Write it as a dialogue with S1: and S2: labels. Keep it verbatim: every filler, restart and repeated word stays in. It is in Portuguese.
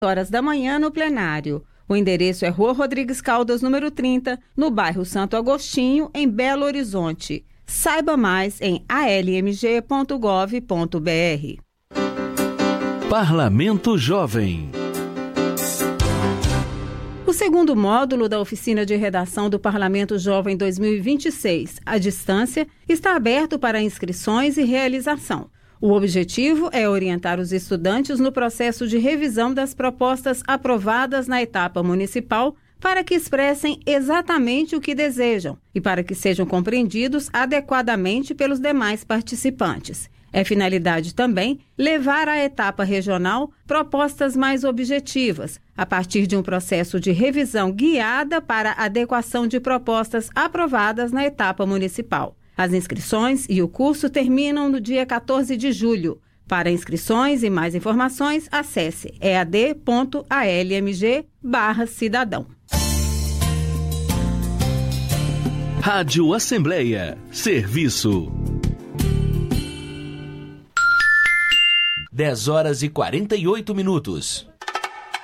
S1: horas da manhã no plenário. O endereço é Rua Rodrigues Caldas, número trinta, no bairro Santo Agostinho, em Belo Horizonte. Saiba mais em a l m g ponto gov ponto b r.
S2: Parlamento Jovem.
S1: O segundo módulo da oficina de redação do Parlamento Jovem dois mil e vinte e seis, à distância, está aberto para inscrições e realização. O objetivo é orientar os estudantes no processo de revisão das propostas aprovadas na etapa municipal para que expressem exatamente o que desejam e para que sejam compreendidos adequadamente pelos demais participantes. É finalidade também levar à etapa regional propostas mais objetivas, a partir de um processo de revisão guiada para a adequação de propostas aprovadas na etapa municipal. As inscrições e o curso terminam no dia quatorze de julho. Para inscrições e mais informações, acesse e a d ponto a l m g barra cidadão.
S2: Rádio Assembleia. Serviço. dez horas e quarenta e oito minutos.